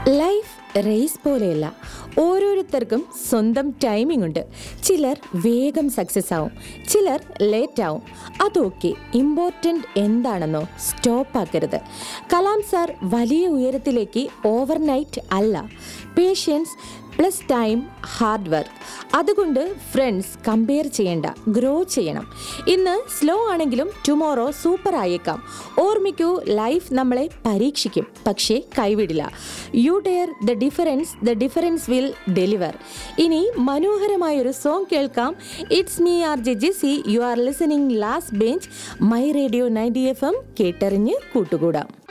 Life raise പോലെയല്ല. ഓരോരുത്തർക്കും സ്വന്തം ടൈമിംഗ് ഉണ്ട്. ചിലർ വേഗം സക്സസ് ആവും, ചിലർ ലേറ്റ് ആവും. അതൊക്കെ ഇമ്പോർട്ടൻ്റ് എന്താണെന്നോ സ്റ്റോപ്പ് ആക്കരുത്. കലാം സാർ വലിയ ഉയരത്തിലേക്ക് ഓവർനൈറ്റ് അല്ല. Patients plus time, hard work. അതുകൊണ്ട് ഫ്രണ്ട്സ് കമ്പയർ ചെയ്യേണ്ട, ഗ്രോ ചെയ്യണം. ഇന്ന് സ്ലോ ആണെങ്കിലും ടുമോറോ സൂപ്പർ ആയേക്കാം. ഓർമ്മിക്കൂ, ലൈഫ് നമ്മളെ പരീക്ഷിക്കും, പക്ഷേ കൈവിടില്ല. U dare the difference will deliver. ഇനി മനോഹരമായൊരു സോങ് കേൾക്കാം. It's me R J Jessy. You are listening last bench, my radio 90 FM. കേട്ടറിഞ്ഞ് കൂട്ടുകൂടാം.